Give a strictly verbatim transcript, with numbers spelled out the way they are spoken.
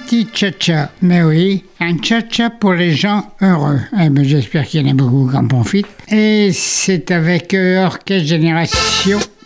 Petit Cha-Cha, mais oui, un Cha-Cha pour les gens heureux. Eh ben, j'espère qu'il y en a beaucoup qui en profitent. Et c'est avec euh, Orchestre Génération